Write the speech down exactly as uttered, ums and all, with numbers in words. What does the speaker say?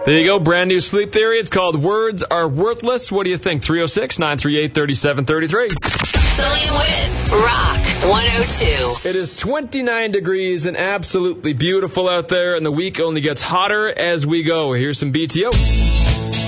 There you go, brand new sleep theory. It's called Words Are Worthless. What do you think? three oh six, nine three eight, three seven three three. Sully and Wit, Rock one oh two. It is twenty-nine degrees and absolutely beautiful out there, and the week only gets hotter as we go. Here's some B T O.